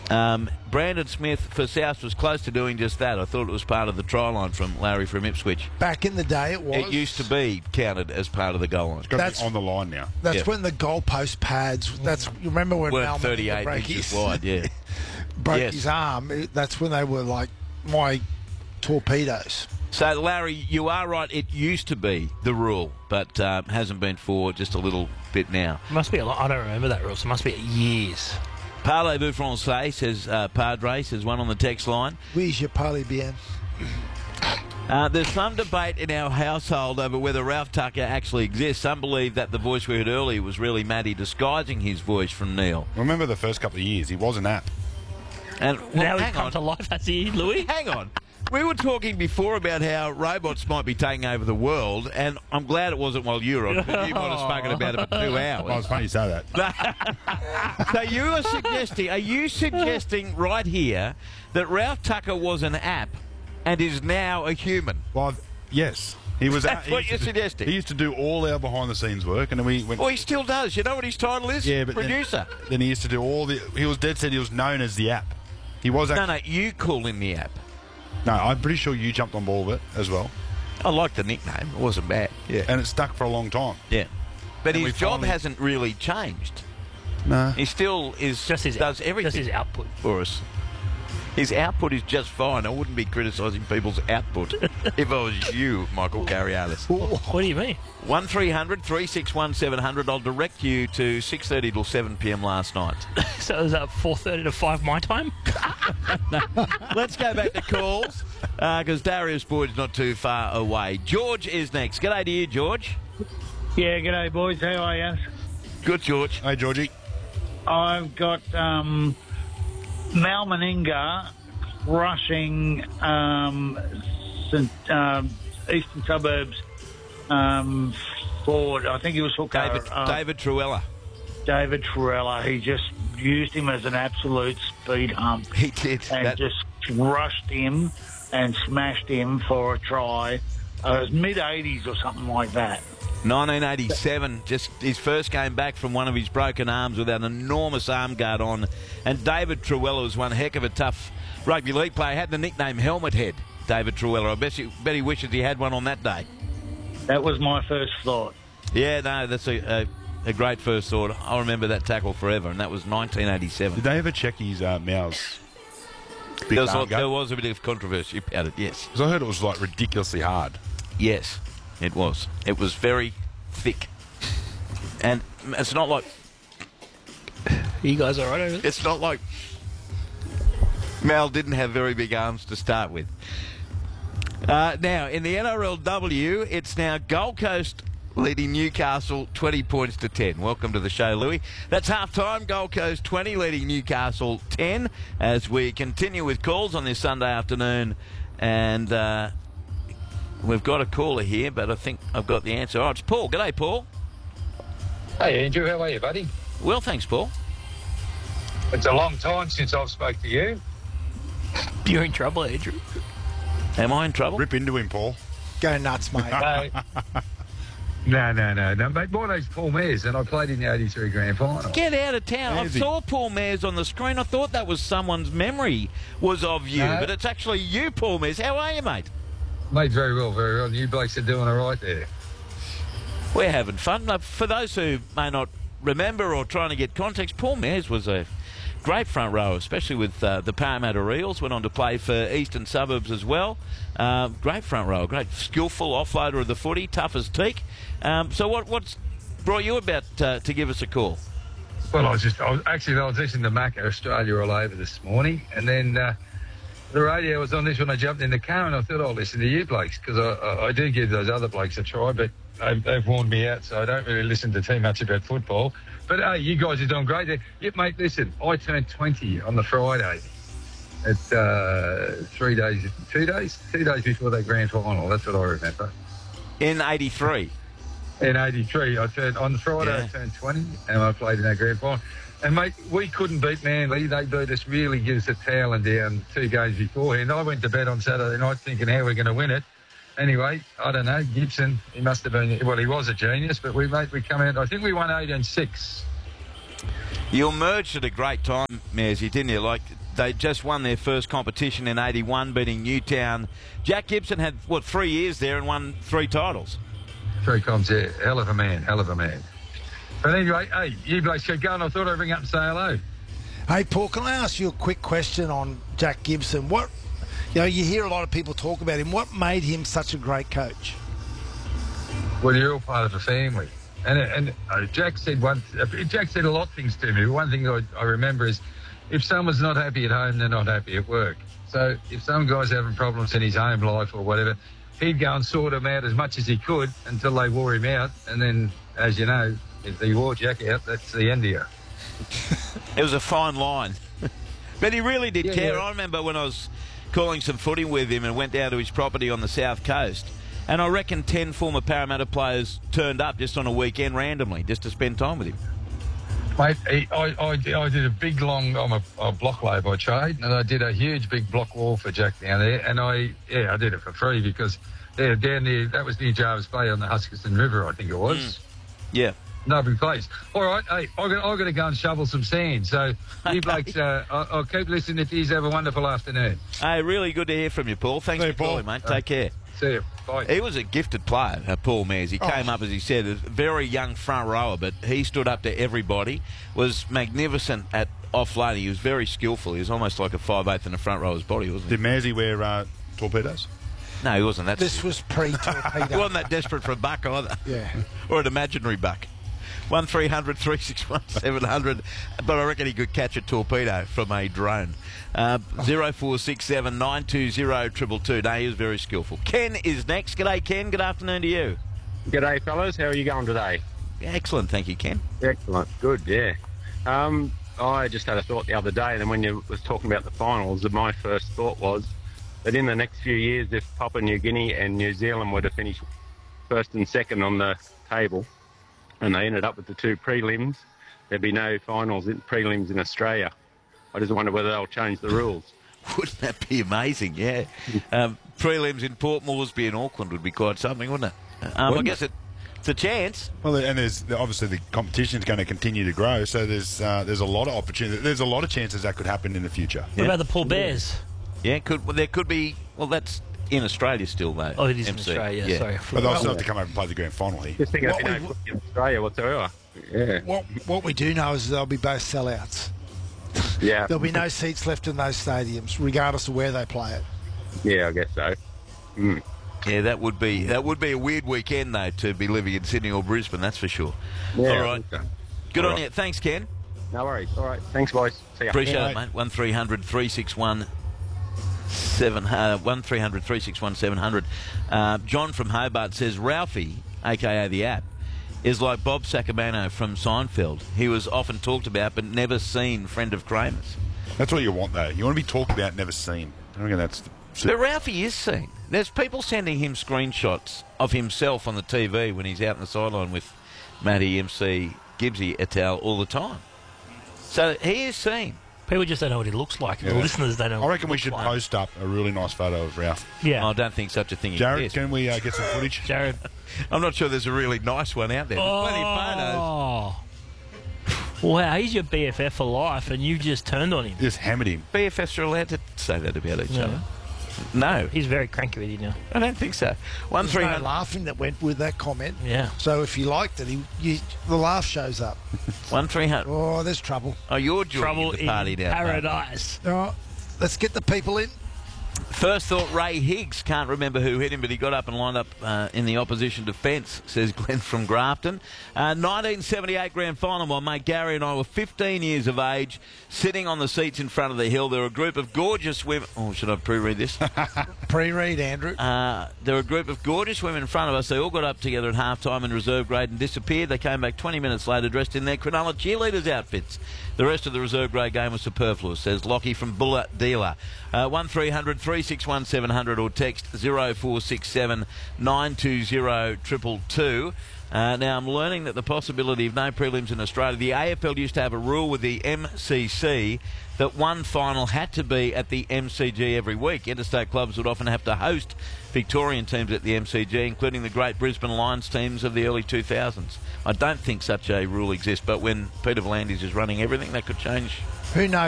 Brandon Smith for South was close to doing just that. I thought it was part of the try line from Larry from Ipswich. Back in the day, it was. It used to be counted as part of the goal line. It's got to be on the line now. That's when the goalpost pads. You remember when weren't Mal 38 inches wide? Yeah, broke his arm. That's when they were like my torpedoes. So, Larry, you are right. It used to be the rule, but hasn't been for just a little bit now. Must be a lot. I don't remember that rule, so it must be years. Parlez-vous français, says Padre, says one on the text line. Oui, je parle bien. There's some debate in our household over whether Ralph Tucker actually exists. Some believe that the voice we heard earlier was really Matty disguising his voice from Neil. Remember the first couple of years, he was an app. And now he's come to life, has he, Louis? Hang on. We were talking before about how robots might be taking over the world, and I'm glad it wasn't while you were on, because you might have spoken about it for 2 hours. Well, it's funny you say that. So are you suggesting right here that Ralph Tucker was an app and is now a human? Well, yes. He was. That's what you're suggesting. He used to do all our behind-the-scenes work, and then we went... Well, he still does. You know what his title is? Yeah, but producer. Then he used to do all the... He was dead set he was known as the app. He was actually... No, you call him the app. No, I'm pretty sure you jumped on board with it as well. I like the nickname. It wasn't bad. Yeah. And it stuck for a long time. Yeah. But And his we job finally- hasn't really changed. No. He still is... does everything. Just his output. For us. His output is just fine. I wouldn't be criticising people's output if I was you, Michael Carrialis. What do you mean? 1300 361 700. I'll direct you to 6:30 till 7 p.m. last night. So it was 4:30 to 5 my time? Let's go back to calls because Darius Boyd's not too far away. George is next. G'day to you, George. Yeah, g'day, boys. How are you? Good, George. Hey, Georgie. I've got Mal Meninga crushing Eastern Suburbs forward. I think he was hooker. David Truella. David Truella. He just used him as an absolute speed hump. He did. And just rushed him and smashed him for a try. It was mid-80s or something like that. 1987, just his first game back from one of his broken arms with an enormous arm guard on. And David Truella was one heck of a tough rugby league player. Had the nickname Helmet Head, David Truella. I bet he wishes he had one on that day. That was my first thought. Yeah, no, that's a great first thought. I'll remember that tackle forever, and that was 1987. Did they ever check his mouths? There was a bit of controversy about it, yes. Because I heard it was like ridiculously hard. Yes, it was. It was very thick. And it's not like... You guys all right over there? It's not like Mal didn't have very big arms to start with. Now, in the NRLW, it's now Gold Coast leading Newcastle 20 points to 10. Welcome to the show, Louis. That's half-time. Gold Coast 20 leading Newcastle 10 as we continue with calls on this Sunday afternoon. And we've got a caller here, but I think I've got the answer. Oh, it's Paul. G'day, Paul. Hey, Andrew. How are you, buddy? Well, thanks, Paul. It's a long time since I've spoke to you. You're in trouble, Andrew. Am I in trouble? Rip into him, Paul. Go nuts, mate. No, mate. My name's Paul Mears, and I played in the 83 Grand Final. Get out of town. I Easy. saw Paul Mears on the screen. I thought that was someone's memory was of you, No. but it's actually you, Paul Mears. How are you, mate? Mate, very well, very well. You blokes are doing all right there. We're having fun. Now, for those who may not remember or trying to get context, Paul Mears was a great front row, especially with the Parramatta Eels. Went on to play for Eastern Suburbs as well. Great front row, great skillful offloader of the footy, tough as teak. So what's brought you about to give us a call? Well, I was listening to Macca Australia all over this morning, and then the radio was on this when I jumped in the car, and I thought I'll listen to you blokes, because I do give those other blokes a try, but they've warned me out, so I don't really listen to too much about football. But you guys are doing great there. Yeah, mate, listen, I turned 20 on the Friday. It's 2 days before that grand final. That's what I remember. In 83. In 83, on the Friday, Yeah. I turned 20, and I played in that grand final. And, mate, we couldn't beat Manly. They beat us, really give us a towel down 2 games beforehand. I went to bed on Saturday night thinking how we're going to win it. Anyway, I don't know, Gibson, he must have been, well, he was a genius, but we come out, I think we won 8-6. You emerged at a great time, Mersey, didn't you? Like, they just won their first competition in 81, beating Newtown. Jack Gibson had, 3 years there and won 3 titles. 3 comps, yeah. Hell of a man. But anyway, hey, you blokes keep going. I thought I'd ring up and say hello. Hey, Paul, can I ask you a quick question on Jack Gibson? You hear a lot of people talk about him. What made him such a great coach? Well, you're all part of the family. And Jack said a lot of things to me. One thing I remember is if someone's not happy at home, they're not happy at work. So if some guy's having problems in his home life or whatever, he'd go and sort them out as much as he could until they wore him out. And then, as you know, if he wore Jack out, that's the end of you. It was a fine line. But he really did care. Yeah. I remember when I was calling some footy with him and went down to his property on the south coast. And I reckon 10 former Parramatta players turned up just on a weekend randomly, just to spend time with him. Mate, I did a big, long... I'm a block lay by trade, and I did a huge, big block wall for Jack down there. And I did it for free because down there, that was near Jarvis Bay on the Huskisson River, I think it was. Yeah. Lovely place. All right, hey, I've got to go and shovel some sand. So you blokes, I'll keep listening if you have a wonderful afternoon. Hey, really good to hear from you, Paul. Thanks for calling, mate. Take care. See you. Bye. He was a gifted player, Paul Mears. He came up, as he said, a very young front rower, but he stood up to everybody, was magnificent at offloading. He was very skillful. He was almost like a 5/8 in the front rower's body, wasn't he? Did Mersey wear torpedoes? No, he wasn't that This skillful. was pre-torpedo. He wasn't that desperate for a buck either. Yeah. Or an imaginary buck. 1300 361 700, but I reckon he could catch a torpedo from a drone. 0467 920 222. No, he was very skillful. Ken is next. G'day, Ken. Good afternoon to you. G'day, fellas. How are you going today? Excellent, thank you, Ken. Excellent. Good, yeah. I just had a thought the other day, and then when you was talking about the finals, my first thought was that in the next few years, if Papua New Guinea and New Zealand were to finish first and second on the table, and they ended up with the 2 prelims, there'd be no finals in prelims in Australia. I just wonder whether they'll change the rules. Wouldn't that be amazing? Yeah. Prelims in Port Moresby and Auckland would be quite something, wouldn't it? I guess it's a chance. Well, and there's obviously the competition is going to continue to grow, so there's a lot of opportunity. There's a lot of chances that could happen in the future. What about the Paul Bears? Yeah, there could be. Well, that's in Australia still, though. Oh, it is MC. in Australia, Yeah. sorry. But they'll still have to come over and play the grand final here. Just think there'd be no footy in Australia whatsoever. Yeah. What we do know is they'll be both sellouts. Yeah. There'll be no seats left in those stadiums, regardless of where they play it. Yeah, I guess so. Mm. Yeah, that would be a weird weekend, though, to be living in Sydney or Brisbane, that's for sure. Yeah, All right. okay. Good All on right. you. Thanks, Ken. No worries. All right. Thanks, boys. See ya. Appreciate Yeah, it, mate. 1300 361 1300 361 700. John from Hobart says Ralphie, a.k.a. the app, is like Bob Sacabano from Seinfeld. He was often talked about but never seen, friend of Kramer's. That's what you want, though. You want to be talked about, never seen. I reckon that's... But Ralphie is seen. There's people sending him screenshots of himself on the TV when he's out in the sideline with Matty, MC, Gibbsy et al. All the time. So he is seen. People just don't know what he looks like. Yeah. The listeners don't know. I reckon we what he should looks like. post up a really nice photo of Ralph. Yeah. I don't think such a thing Jared, exists. can we get some footage? Jared. I'm not sure there's a really nice one out there. There's plenty of photos. Oh. Wow, he's your BFF for life, and you just turned on him. Just hammered him. BFFs are allowed to say that about each Yeah. other. No, He's very cranky with you now. I don't think so. There's no 1300. laughing that went with that comment. Yeah. So if you liked it, the laugh shows up. 1300. Oh, there's trouble. Oh, you're joining Trouble the in party now. paradise. All right, let's get the people in. First thought Ray Higgs, can't remember who hit him, but he got up and lined up in the opposition defence, says Glenn from Grafton. 1978 grand final, my mate Gary and I were 15 years of age, sitting on the seats in front of the hill. There were a group of gorgeous women. Oh, should I pre-read this? Pre-read, Andrew. There were a group of gorgeous women in front of us. They all got up together at half-time in reserve grade and disappeared. They came back 20 minutes later dressed in their Cronulla cheerleaders' outfits. The rest of the reserve grade game was superfluous, says Lockie from Bulla Dealer. 1300 361 700 or text 0467 920 222. Now, I'm learning that the possibility of no prelims in Australia. The AFL used to have a rule with the MCC that one final had to be at the MCG every week. Interstate clubs would often have to host Victorian teams at the MCG, including the great Brisbane Lions teams of the early 2000s. I don't think such a rule exists, but when Peter V'landys is running everything, that could change. Who knows